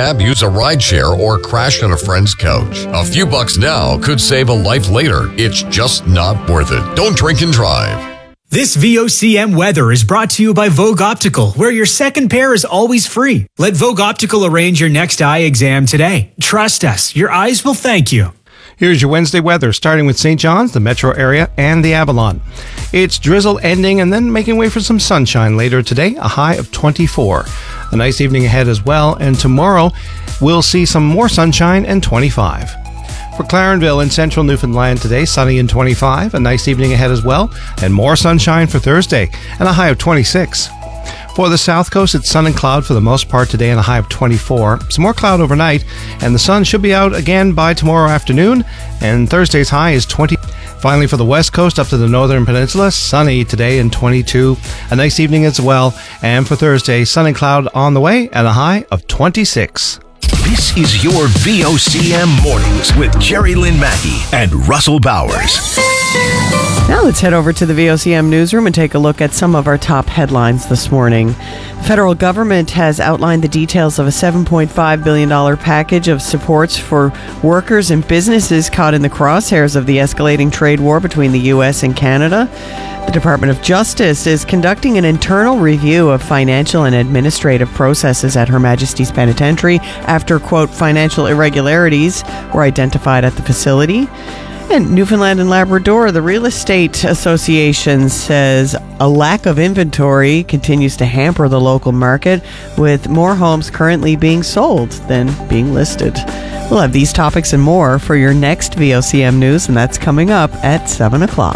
cab, use a rideshare, or crash on a friend's couch. A few bucks now could save a life later. It's just not worth it. Don't drink and drive. This VOCM weather is brought to you by Vogue Optical, where your second pair is always free. Let Vogue Optical arrange your next eye exam today. Trust us, your eyes will thank you. Here's your Wednesday weather, starting with St. John's, the metro area, and the Avalon. It's drizzle ending and then making way for some sunshine later today, a high of 24. A nice evening ahead as well, and tomorrow we'll see some more sunshine and 25. For Clarenville in central Newfoundland today, sunny and 25, a nice evening ahead as well, and more sunshine for Thursday, and a high of 26. For the south coast, it's sun and cloud for the most part today and a high of 24. Some more cloud overnight, and the sun should be out again by tomorrow afternoon, and Thursday's high is 20. Finally, for the west coast up to the northern peninsula, sunny today and 22. A nice evening as well, and for Thursday, sun and cloud on the way and a high of 26. This is your VOCM Mornings with Jerry Lynn Mackey and Russell Bowers. Now let's head over to the VOCM newsroom and take a look at some of our top headlines this morning. The federal government has outlined the details of a $7.5 billion package of supports for workers and businesses caught in the crosshairs of the escalating trade war between the U.S. and Canada. The Department of Justice is conducting an internal review of financial and administrative processes at Her Majesty's Penitentiary after, quote, financial irregularities were identified at the facility. And Newfoundland and Labrador, the Real Estate Association says a lack of inventory continues to hamper the local market, with more homes currently being sold than being listed. We'll have these topics and more for your next VOCM News, and that's coming up at 7 o'clock.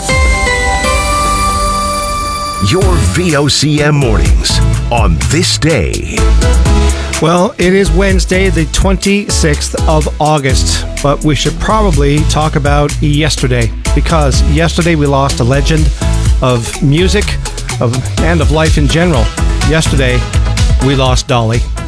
Your VOCM Mornings on this day. Well, it is Wednesday, the 26th of August, but we should probably talk about yesterday, because yesterday we lost a legend of music and of life in general. Yesterday, we lost Dolly.